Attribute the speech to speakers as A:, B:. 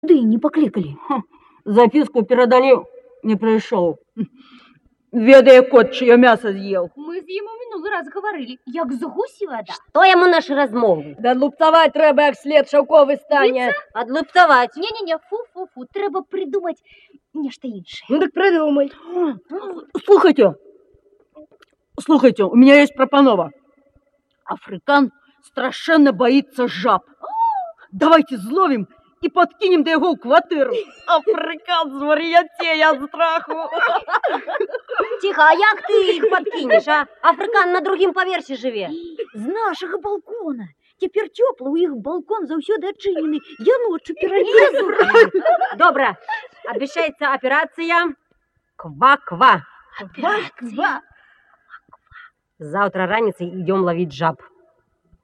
A: Да и не покликали.
B: Записку передали, не прийшов. Ведає кот, чиє м'ясо з'їв.
A: Ми з йому минулий раз говорили, як з гусі вода.
C: Що йому нашу розмову?
B: Відлупцювати треба, як слід шовковий стане.
C: Відлупцювати.
A: Ні-ні-ні, фу-фу-фу, треба придумати нечто інше.
B: Ну так придумай. Слухайте, у меня есть пропанова. Африкан страшенно боится жаб. Давайте зловим и подкинем до его в квартиру. Африкан звар'ятеє от страху.
C: Тихо, а як ти їх подкинеш, а? Африкан на другім поверсі живе.
A: З нашого балкона. Тепер тепло, у їх балкон завсюди відчинений. Я ночі перелізу.
C: Добре, обіцяється операція Ква-Ква.
A: Ква-ква.
C: Завтра раніцей йдемо ловити жаб.